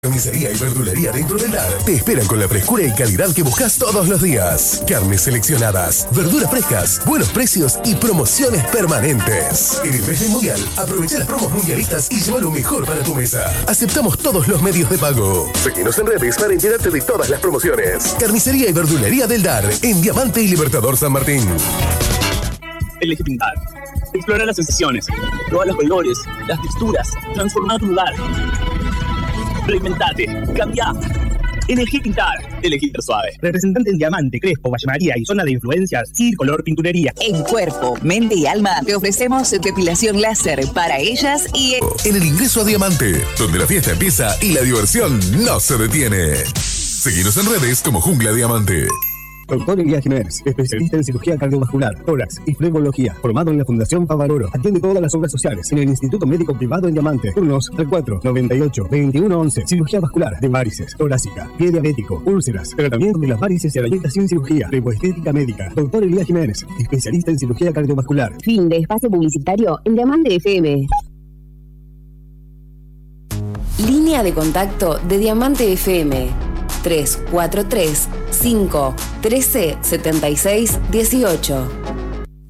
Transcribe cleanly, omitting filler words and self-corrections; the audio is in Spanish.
Carnicería y verdulería dentro del DAR te esperan con la frescura y calidad que buscas todos los días. Carnes seleccionadas, verduras frescas, buenos precios y promociones permanentes. En el mes del mundial, aprovecha las promos mundialistas y lleva lo mejor para tu mesa. Aceptamos todos los medios de pago. Seguinos en redes para enterarte de todas las promociones. Carnicería y verdulería del DAR, en Diamante y Libertador San Martín. Elegí pintar. Explorar las sensaciones, probar los colores, las texturas, transformar tu lugar. Reinventate, cambia. Elegí pintar, elegí suave. Representante en Diamante, Crespo, Valle María y zona de influencias, Circolor Pinturería. En cuerpo, mente y alma te ofrecemos depilación láser para ellas y en el ingreso a Diamante, donde la fiesta empieza y la diversión no se detiene. Seguinos en redes como Jungla Diamante. Doctor Elías Jiménez, especialista en cirugía cardiovascular, tórax y flebología, formado en la Fundación Favaloro. Atiende todas las obras sociales en el Instituto Médico Privado en Diamante. Turnos 34 98 21 11. Cirugía vascular de varices, torácica, pie diabético, úlceras, tratamiento de las varices y arañitas sin cirugía, fleboestética médica. Doctor Elías Jiménez, especialista en cirugía cardiovascular. Fin de espacio publicitario en Diamante FM. Línea de contacto de Diamante FM 343 5 13 76 18.